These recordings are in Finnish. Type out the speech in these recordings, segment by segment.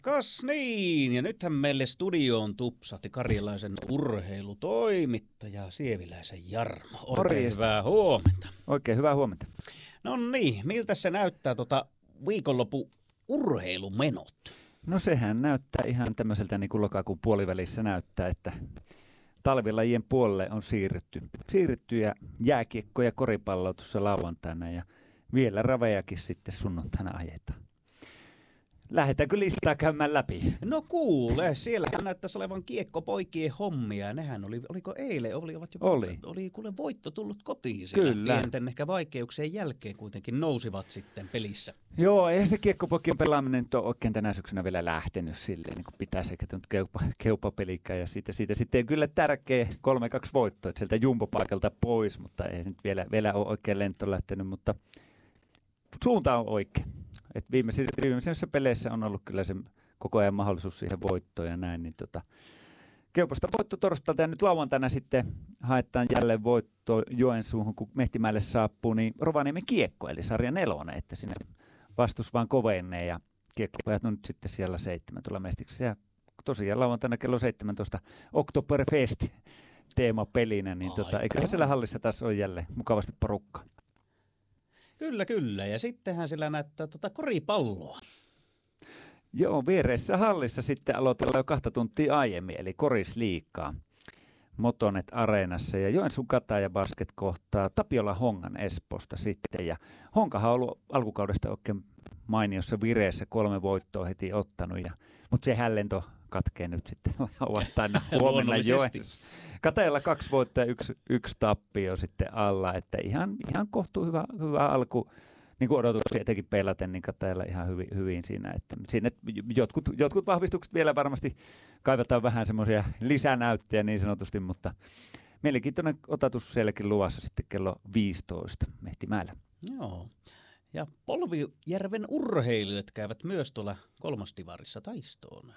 Kas niin, ja nythän meille studioon tupsahti karjalaisen urheilutoimittaja Sieviläisen Jarmo. Oikein hyvää huomenta. Oikein hyvää huomenta. No niin, miltä se näyttää viikonloppu urheilumenot? No sehän näyttää ihan tämmöiseltä niin kuin lokakuun puolivälissä näyttää, että talvilajien puolelle on siirrytty ja jääkiekko ja koripallo tuossa lauantaina ja vielä ravejakin sitten sunnuntaina ajetaan. Lähdetäänkö listaa käymään läpi? No kuule, siellähän näyttäisi olevan kiekkopoikien hommia. Nehän oliko eilen, oli kuule voitto tullut kotiin siellä. Kyllä. Pienten ehkä vaikeuksien jälkeen kuitenkin nousivat sitten pelissä. Joo, eihän se kiekkopoikien pelaaminen nyt ole oikein tänä syksynä vielä lähtenyt silleen, niin kuin pitäisi eikä keupapelikään. Ja siitä sitten kyllä tärkeä 3-2 voitto, että sieltä jumbopaikalta pois, mutta ei nyt vielä ole oikein lento lähtenyt, mutta suunta on oikein. Et viimeisissä peleissä on ollut kyllä se koko ajan mahdollisuus siihen voittoon ja näin. Niin Keupasta voitto torstailta ja nyt lauantaina sitten haetaan jälleen voitto Joensuuhun, kun Mehtimäelle saapuu, niin Rovaniemen kiekko, eli sarja 4, että sinne vastus vaan kovenee ja kiekkopajat on nyt sitten siellä 7 tuolla Mestiksessä. Ja tosiaan lauantaina kello 17 Oktoberfest teemapelinä, niin eiköhän siellä hallissa taas ole jälleen mukavasti porukkaa. Kyllä. Ja sittenhän sillä näyttää koripalloa. Joo, viereisessä hallissa sitten aloitellaan jo 2 tuntia aiemmin, eli Korisliigaa Motonet Areenassa. Ja Joensuun Kataja Basket kohtaa Tapiola Hongan Espoosta sitten. Ja Honkahan on ollut alkukaudesta oikein mainiossa vireessä, 3 voittoa heti ottanut. Mutta se hällento katkee nyt sitten lauantaina huomenna Joensuussa. Katajalla 2 voittoa ja yksi tappio sitten alla, että ihan kohtuu hyvä alku. Niin kuin odotuksia etenkin peilaten, niin Katajalla ihan hyvin siinä. Että siinä jotkut vahvistukset vielä varmasti kaivataan vähän semmoisia lisänäyttöjä niin sanotusti, mutta mielenkiintoinen otatus sielläkin luvassa sitten kello 15 Mehtimäellä. Joo. Ja Polvijärven urheilijat käyvät myös tuolla kolmosdivarissa taistoon.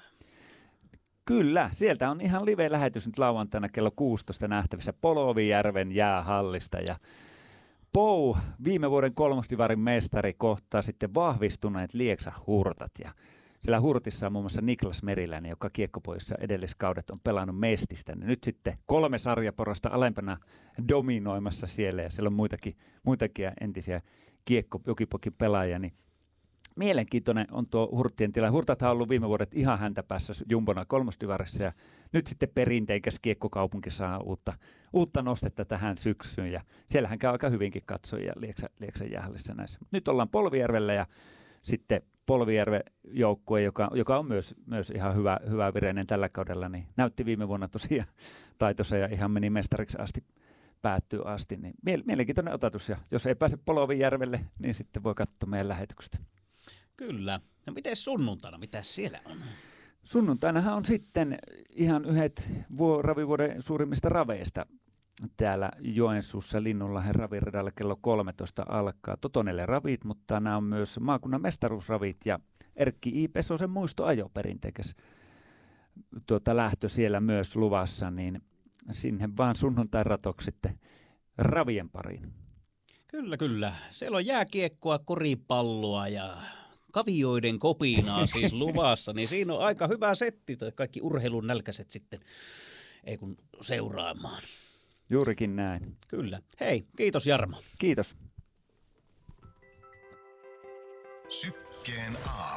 Kyllä, sieltä on ihan live-lähetys nyt lauantaina kello 16 nähtävissä Polvijärven jäähallista ja Pou, viime vuoden kolmosdivarin mestari, kohtaa sitten vahvistuneet Lieksa-Hurtat. Ja siellä Hurtissa on muun muassa Niklas Meriläinen, joka kiekkopojissa edelliskaudet on pelannut Mestistä. Nyt sitten 3 sarjaporasta alempana dominoimassa siellä ja siellä on muitakin entisiä kiekkojokipokin pelaajia. Niin mielenkiintoinen on tuo Hurttien tila. Hurtathan on ollut viime vuodet ihan häntä päässä jumbona kolmosdivarissa ja nyt sitten perinteikäs kiekkokaupunki saa uutta nostetta tähän syksyyn ja siellähän käy aika hyvinkin katsojia Lieksan jäähallissa näissä. Nyt ollaan Polvijärvellä ja sitten Polvijärven joukkue, joka on myös ihan hyvä vireinen tällä kaudella, niin näytti viime vuonna tosiaan taitossa ja ihan meni mestariksi päättyy asti. Niin mielenkiintoinen otatus ja jos ei pääse Polvijärvelle, niin sitten voi katsoa meidän lähetyksestä. Kyllä. No miten sunnuntaina? Mitäs siellä on? Sunnuntainahan on sitten ihan yhdet ravivuoden suurimmista raveista täällä Joensuussa Linnunlahden raviradalla kello 13 alkaa. Totonelle ravit, mutta nämä on myös maakunnan mestaruusravit ja Erkki I. Pesosen muistoajo perinteikäs lähtö siellä myös luvassa, niin sinne vaan sunnuntain ratoksi sitten ravien pariin. Kyllä. Siellä on jääkiekkoa, koripalloa ja kavioiden kopinaa siis luvassa, niin siinä on aika hyvä setti, tai kaikki urheilun nälkäiset sitten ei kun seuraamaan. Juurikin näin. Kyllä. Hei, kiitos Jarmo. Kiitos. Sykkeen A.